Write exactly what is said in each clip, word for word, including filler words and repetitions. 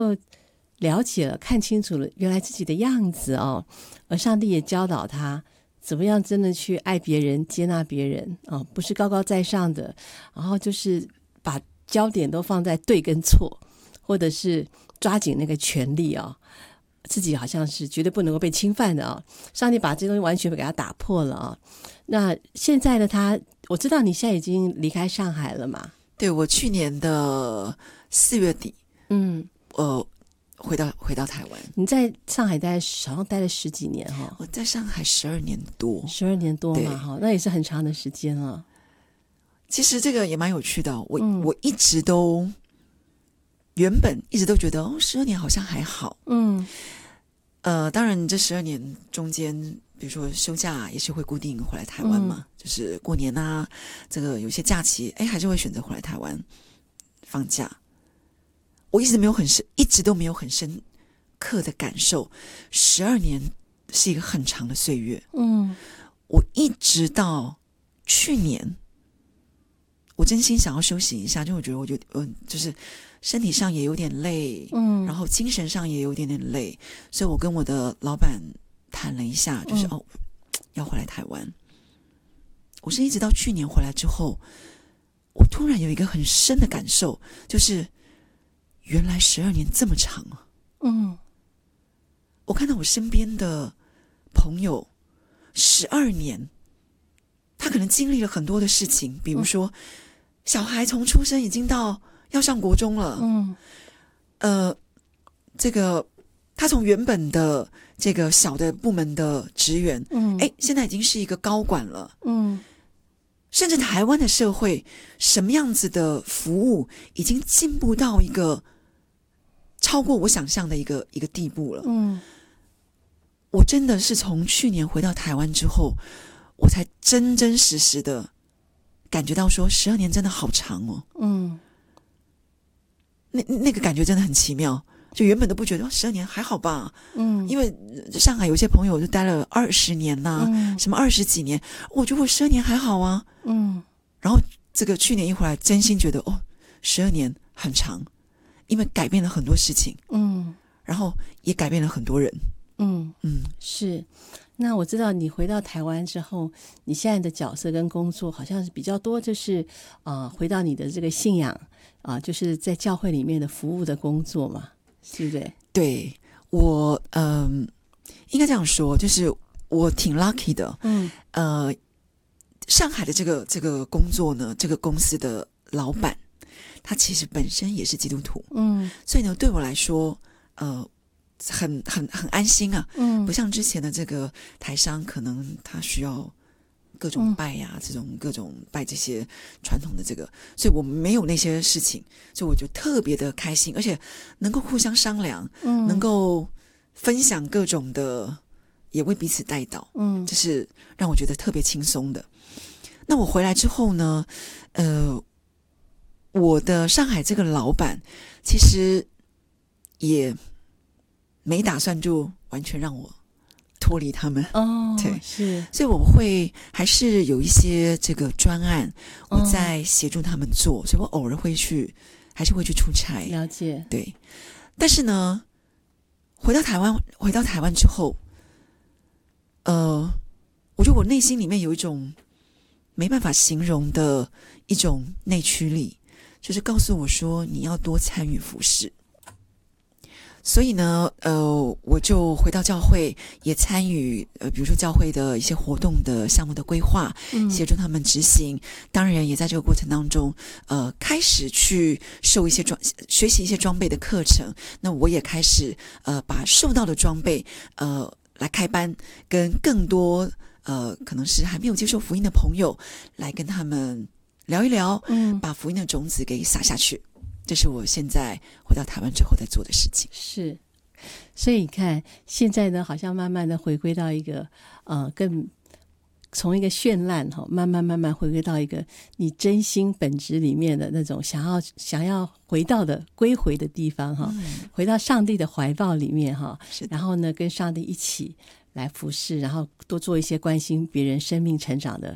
了解了，看清楚了原来自己的样子哦，而上帝也教导他怎么样真的去爱别人，接纳别人哦，不是高高在上的，然后就是把焦点都放在对跟错，或者是抓紧那个权利哦，自己好像是绝对不能够被侵犯的哦。上帝把这东西完全给他打破了哦。那现在呢，他我知道你现在已经离开上海了嘛？ 对，我去年的四月底， 嗯， 呃，回到回到台湾。 你在上海待好像待了十几年哈、哦？ 我在上海十二年多， 十二年多嘛哈，那也是很长的时间了。 其实这个也蛮有趣的，我、 嗯、 我一直都原本一直都觉得哦，十二年好像还好。 嗯， 呃，当然这十二年中间，比如说休假也是会固定回来台湾嘛，嗯、就是过年啊，这个有些假期，哎，还是会选择回来台湾放假。我一直没有很深，一直都没有很深刻的感受，十二年是一个很长的岁月。 嗯， 我一直到去年，我真心想要休息一下，就我觉得我就嗯，就是身体上也有点累，嗯，然后精神上也有点点累，所以我跟我的老板谈了一下，就是、嗯、哦，要回来台湾。我是一直到去年回来之后，我突然有一个很深的感受，就是原来十二年这么长啊！ 嗯， 我看到我身边的朋友，十二年，他可能经历了很多的事情，比如说、嗯、小孩从出生已经到要上国中了， 嗯， 呃，这个他从原本的这个小的部门的职员，嗯，哎，现在已经是一个高管了， 嗯， 甚至台湾的社会什么样子的服务已经进步到一个超过我想象的一个一个地步了， 嗯， 我真的是从去年回到台湾之后，我才真真实实的感觉到说，十二年真的好长哦， 嗯， 那那个感觉真的很奇妙。就原本都不觉得十二年还好吧， 嗯， 因为上海有些朋友就待了二十年呐、啊嗯， 什么二十几年，我觉得我十二年还好啊， 嗯， 然后这个去年一回来，真心觉得哦，十二年很长，因为改变了很多事情， 嗯，然后也改变了很多人， 嗯嗯， 是。那我知道你回到台湾之后，你现在的角色跟工作好像是比较多，就是呃，回到你的这个信仰啊、呃，就是在教会里面的服务的工作嘛。是不是？ 对，我嗯、呃，应该这样说，就是我挺 lucky 的， 嗯， 呃，上海的这个这个工作呢，这个公司的老板，他其实本身也是基督徒， 嗯， 所以呢，对我来说，呃，很很很安心啊， 嗯， 不像之前的这个台商，可能他需要各种拜呀、啊嗯，这种各种拜这些传统的这个，所以我没有那些事情，所以我就特别的开心，而且能够互相商量， 嗯，能够分享各种的，也为彼此带导， 嗯， 这是让我觉得特别轻松的。那我回来之后呢，呃，我的上海这个老板其实也没打算就完全让我脱离他们哦， 对， 是， 所以我会还是有一些这个专案，我在协助他们做，哦、所以我偶尔会去，还是会去出差。 了解， 对。但是呢，回到台湾，回到台湾之后，呃，我觉得我内心里面有一种没办法形容的一种内驱力，就是告诉我说，你要多参与服事。所以呢，呃，我就回到教会，也参与呃，比如说教会的一些活动的项目的规划，嗯，协助他们执行。当然，也在这个过程当中，呃，开始去受一些装，学习一些装备的课程。那我也开始呃，把受到的装备呃来开班，跟更多呃可能是还没有接受福音的朋友来跟他们聊一聊，嗯，把福音的种子给撒下去。这是我现在回到台湾之后在做的事情。 是，所以你看，现在呢，好像慢慢的回归到一个呃，更从一个绚烂哈，慢慢慢慢回归到一个你真心本质里面的那种想要想要回到的归回的地方哈、嗯，回到上帝的怀抱里面哈，然后呢，跟上帝一起来服侍，然后多做一些关心别人生命成长的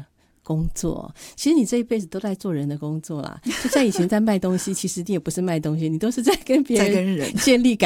工作，其实你这一辈子都在做人的工作啦。就像以前在卖东西，其实你也不是卖东西，你都是在跟别在跟人人建立感